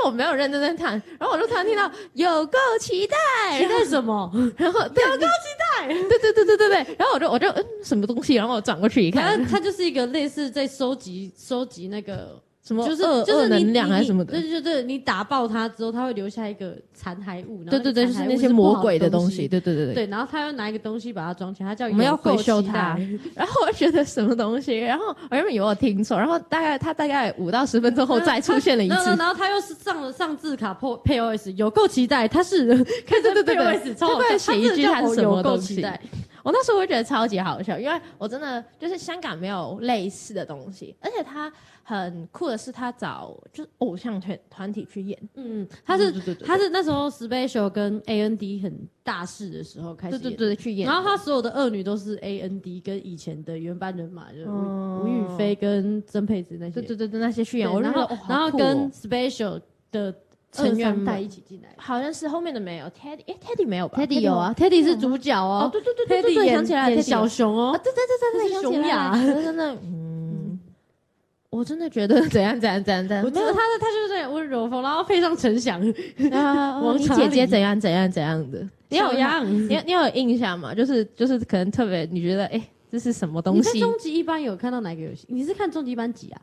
我没有认真在看，然后我就突然听到有够期待， 期待什么？ 然后有够期待，对，然后我就什么东西，然后我转过去一看， 它就是一个类似在收集那个。 什么就是能量还是什么的？ 对，你打爆它之后，它会留下一个残骸物。 对，就是那些魔鬼的东西。对。 对，然后他又拿一个东西把它装起来，它叫我们要回收它。然后我觉得什么东西，然后我原本以为我听错，然后大概5到10分钟后再出现了一次， 然后他又是上字卡配 OS， 有够期待，他是看着配 OS 超好笑， 写一句他是什么东西。我那时候会觉得超级好笑，因为我真的就是香港没有类似的东西，而且他很酷的是他找就是偶像团体去演， 他是那时候 Special 跟 AND 很大势的时候开始演， 对去演， 然后他所有的恶女都是 AND 跟以前的原班人马，就是吴雨霏跟曾沛慈那些， 对那些去演， 然后跟 Special 的成员带一起进来， 好像是后面的没有 Teddy 没有吧 ？Teddy 有啊 ，Teddy 是主角哦。 对，想起来演小熊哦。 对， 熊雅， 真的，我真的觉得怎样，我觉得他就是这样温柔风，然后配上陈翔， 你姐姐怎样的？ 你有印象吗？就是可能特别你觉得这是什么东西？ 你在终极一班有看到哪个游戏？你是看终极一班几啊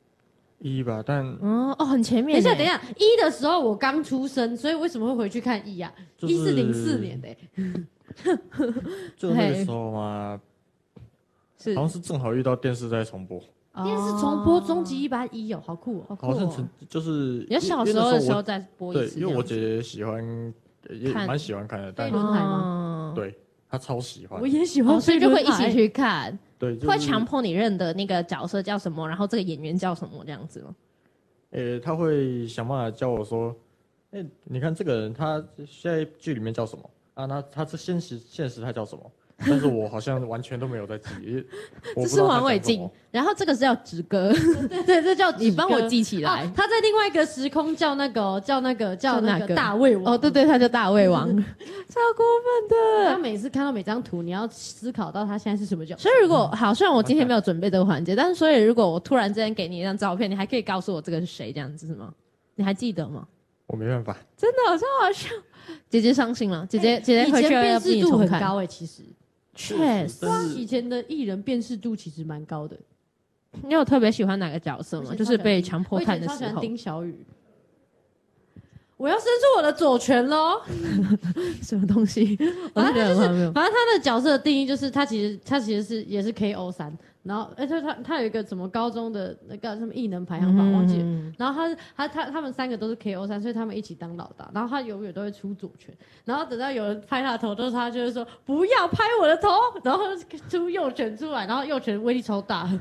？1吧，但很前面。 等一下，1的时候我刚出生，所以为什么会回去看1啊？1是04年的。 就那个时候嘛，好像是正好遇到电视在重播。 电视重播终极一班1哦，好酷哦！ 好像就是你小时候的时候再播一次。 对，因为我姐姐喜欢，也蛮喜欢看的。 飞轮海吗？ 对，她超喜欢。 我也喜欢， 所以就会一起去看。 对， 会强迫你认得那个角色叫什么，然后这个演员叫什么这样子吗？ 他会想办法教我说，你看这个人他现在剧里面叫什么啊？那他是现实他叫什么？但是我好像完全都没有在记， 这是王伟静，然后这个是叫直歌， 对，这叫你帮我记起来。 他在另外一个时空叫那个大胃王。 哦，对，他叫大胃王，超过分的。 他每次看到每张图，你要思考到他现在是什么角色。 所以如果好，虽然我今天没有准备这个环节，但是所以如果我突然之间给你一张照片，你还可以告诉我这个是谁，这样子是吗？你还记得吗？ 我没办法， 真的超好笑。姐姐伤心了，姐姐回去要辨识度很高其实。 确实， 以前的艺人辨识度其实蛮高的。 你有特别喜欢哪个角色吗？就是被强迫看的时候。 我以前超喜欢丁小雨。我要伸出我的左拳喽！ 什么东西？ 反正他的角色的定义就是他其实是也是 KO 3，然后他有一个什么高中的那个什么艺能排行榜忘记了，然后他们3个都是 KO 3，所以他们一起当老大，然后他永远都会出左拳，然后等到有人拍他的头，都是他就会说不要拍我的头，然后出右拳出来，然后右拳威力超大。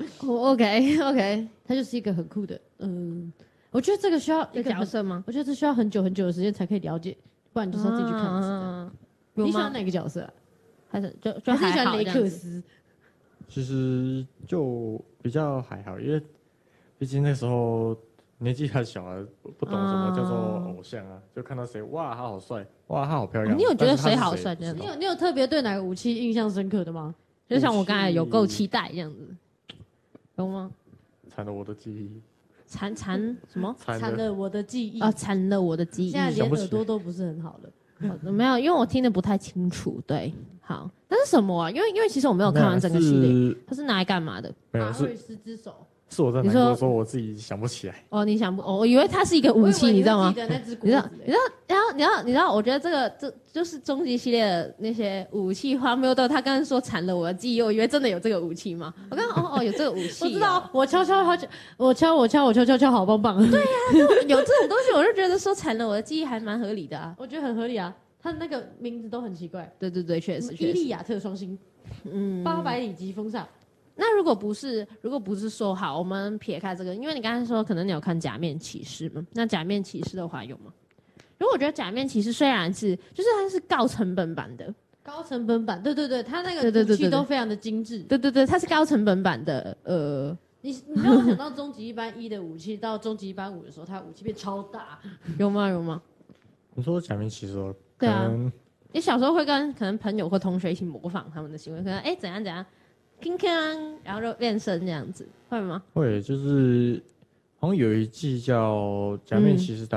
OK， 他就是一个很酷的我觉得这个需要一个角色吗？ 我觉得这需要很久很久的时间才可以了解，不然你就是要自己去看。你喜欢哪个角色啊？ 还是就还喜欢雷克斯？ 其实就比较还好，因为毕竟那时候年纪太小了，不懂什么叫做偶像啊，就看到谁哇他好帅，哇他好漂亮。 你有觉得谁好帅？ 你有特别对哪个武器印象深刻的吗？ 就像我刚才有够期待这样子，有吗？ 残了我的记忆。 残什么？ 残了我的记忆啊！残了我的记忆。 现在连耳朵都不是很好了。没有，因为我听得不太清楚。对，好，那是什么啊？因为其实我没有看完整个系列，它是拿来干嘛的？ 没有， 马瑞斯之手。 是我在难过说我自己想不起来。 哦，你想不？我以为它是一个武器，你知道吗？ 你知道，我觉得这就是终极系列的那些武器荒谬到他刚刚说残了我的记忆，我以为真的有这个武器吗？我刚刚有这个武器， 我知道，我敲，好棒棒。 对呀，有这种东西，我就觉得说残了我的记忆还蛮合理的啊， 我觉得很合理啊。他那个名字都很奇怪。 对，确实。 伊利亚特双星，800里疾风煞。 那如果不是说好，我们撇开这个，因为你刚才说可能你有看假面骑士嘛？那假面骑士的话有吗？因为我觉得假面骑士虽然是它是高成本版的， 对，它那个武器都非常的精致， 对，它是高成本版的。 你让我想到终极一班1的武器到终极一班5的时候，它武器变超大， 有吗？ 你说假面骑士哦？ 对啊，你小时候会跟可能朋友或同学一起模仿他们的行为，可能怎样。然后就变身这样子，会吗？ 会，就是好像有一季叫《假面骑士大